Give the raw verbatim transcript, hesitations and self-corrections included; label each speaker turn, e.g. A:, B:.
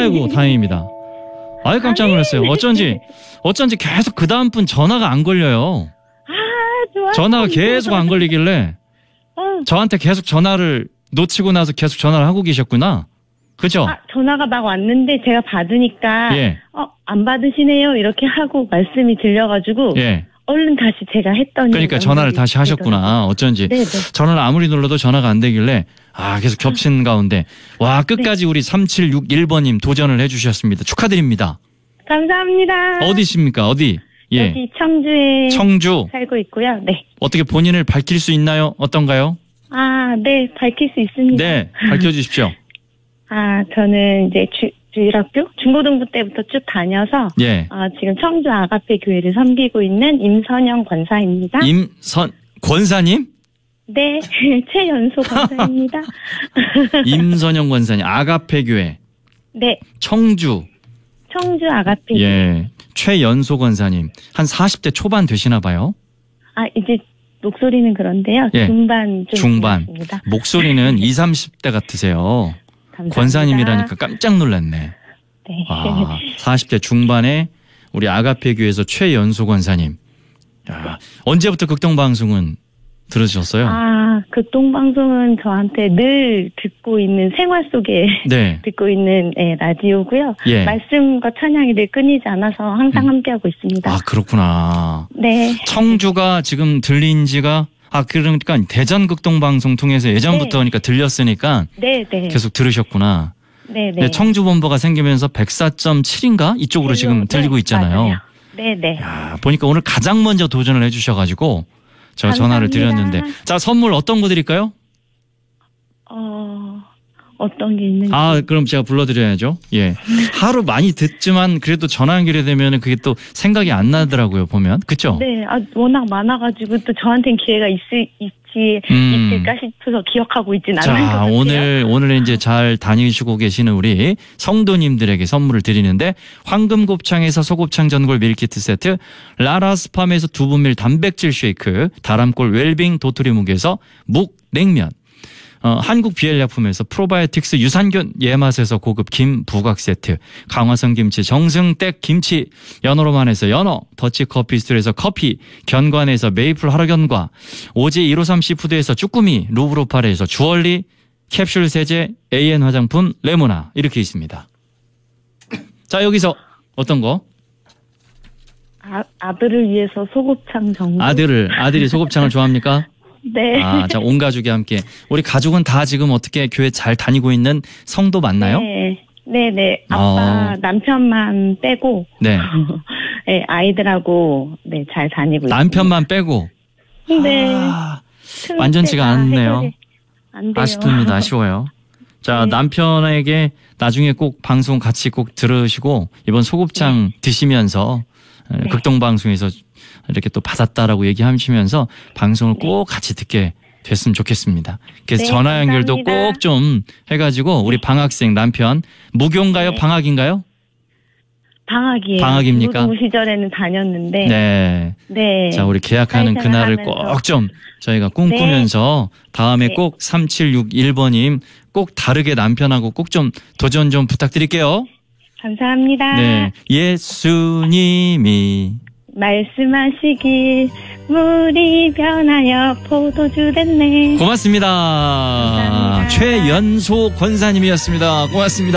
A: 아이고, 다행입니다. 아이, 깜짝 놀랐어요. 어쩐지, 어쩐지 계속 그 다음 분 전화가 안 걸려요.
B: 아, 좋아요.
A: 전화가 계속 안 걸리길래,
B: 어.
A: 저한테 계속 전화를 놓치고 나서 계속 전화를 하고 계셨구나. 그죠?
B: 아, 전화가 막 왔는데 제가 받으니까,
A: 예.
B: 어, 안 받으시네요. 이렇게 하고 말씀이 들려가지고,
A: 예.
B: 얼른 다시 제가 했더니.
A: 그러니까 전화를 다시 하셨구나. 어쩐지.
B: 네네.
A: 전화를 아무리 눌러도 전화가 안 되길래, 아, 계속 겹친 가운데, 와, 끝까지 우리 삼칠육일 번님 도전을 해주셨습니다. 축하드립니다.
B: 감사합니다.
A: 어디십니까? 어디? 예.
B: 여기 청주에
A: 청주.
B: 살고 있고요. 네.
A: 어떻게 본인을 밝힐 수 있나요? 어떤가요?
B: 아, 네. 밝힐 수 있습니다.
A: 네, 밝혀주십시오.
B: 아, 저는 이제 주, 주일학교 중고등부 때부터 쭉 다녀서
A: 예.
B: 아, 지금 청주 아가페 교회를 섬기고 있는 임선영 권사입니다.
A: 임선 권사님?
B: 네, 최연소 권사입니다.
A: 임선영 권사님, 아가페 교회.
B: 네,
A: 청주.
B: 청주 아가페.
A: 예. 최연소 권사님. 한 사십 대 초반 되시나 봐요.
B: 아, 이제 목소리는 그런데요.
A: 예.
B: 중반 좀
A: 중반.
B: 지났습니다.
A: 목소리는 이십, 삼십 대 같으세요.
B: 감사합니다.
A: 권사님이라니까 깜짝 놀랐네.
B: 네.
A: 와, 사십 대 중반에 우리 아가페 교회에서 최연소 권사님. 야, 언제부터 극동방송은 들으셨어요?
B: 아, 극동방송은 저한테 늘 듣고 있는 생활 속에
A: 네.
B: 듣고 있는 예, 라디오고요.
A: 예.
B: 말씀과 찬양이 늘 끊이지 않아서 항상
A: 음.
B: 함께하고 있습니다.
A: 아, 그렇구나.
B: 네.
A: 청주가 지금 들린 지가 아, 그러니까 대전 극동방송 통해서 예전부터 그러니까 들렸으니까
B: 네, 네.
A: 계속 들으셨구나.
B: 네, 네.
A: 네, 청주 본부가 생기면서 백사 점 칠인가 이쪽으로
B: 네,
A: 지금
B: 네,
A: 들리고 있잖아요.
B: 맞아요. 네, 네.
A: 야, 보니까 오늘 가장 먼저 도전을 해주셔가지고 제가 전화를
B: 감사합니다.
A: 드렸는데, 자, 선물 어떤 거 드릴까요?
B: 어, 어떤 게 있는지.
A: 아, 그럼 제가 불러드려야죠. 예, 하루 많이 듣지만 그래도 전화 연결이 되면 그게 또 생각이 안 나더라고요. 보면 그렇죠?
B: 네, 아, 워낙 많아가지고 또 저한테는 기회가 있을 있지
A: 음.
B: 있을까 싶어서 기억하고 있진 않은 것
A: 자,
B: 같아요.
A: 오늘, 오늘 이제 잘 다니시고 계시는 우리 성도님들에게 선물을 드리는데, 황금곱창에서 소곱창 전골 밀키트 세트, 라라스팜에서 두부밀 단백질 쉐이크, 다람골 웰빙 도토리묵에서 묵 냉면, 어, 한국 비엘약품에서 프로바이오틱스 유산균 예맛에서 고급 김 부각 세트, 강화성 김치 정승댁 김치, 연어로만에서 연어, 더치커피 스토리에서 커피, 견관에서 메이플 하루견과, 오지 일오삼 시푸드에서 쭈꾸미, 루브로파레에서 주얼리, 캡슐 세제, 에이엔 화장품 레모나 이렇게 있습니다. 자, 여기서 어떤 거?
B: 아, 아들을 위해서 소곱창 정도.
A: 아들을, 아들이 소곱창을 좋아합니까?
B: 네.
A: 아, 자, 온 가족이 함께. 우리 가족은 다 지금 어떻게 교회 잘 다니고 있는 성도 맞나요?
B: 네. 네, 네. 아빠,
A: 어.
B: 남편만 빼고.
A: 네.
B: 네, 아이들하고, 네, 잘 다니고
A: 남편만 빼고.
B: 있습니다. 네.
A: 아, 완전치가 않네요.
B: 안 돼요.
A: 아쉽습니다. 아쉬워요. 자,
B: 네.
A: 남편에게 나중에 꼭 방송 같이 꼭 들으시고, 이번 소곱창 드시면서,
B: 네.
A: 극동방송에서 이렇게 또 받았다라고 얘기하시면서 방송을
B: 네.
A: 꼭 같이 듣게 됐으면 좋겠습니다. 그래서
B: 네,
A: 전화 연결도
B: 감사합니다.
A: 꼭 좀 해가지고 우리 방학생 남편, 무교인가요?
B: 네.
A: 방학인가요?
B: 방학이에요.
A: 방학입니까?
B: 중고등부 시절에는 다녔는데.
A: 네.
B: 네.
A: 자, 우리 계약하는 그날을
B: 사회생활하면서.
A: 꼭 좀 저희가 꿈꾸면서 다음에
B: 네.
A: 꼭 삼칠육일 번님 꼭 다르게 남편하고 꼭 좀 도전 좀 부탁드릴게요.
B: 감사합니다.
A: 네. 예수님이
B: 말씀하시길 물이 변하여 포도주 됐네.
A: 고맙습니다.
B: 감사합니다.
A: 최연소 권사님이었습니다. 고맙습니다.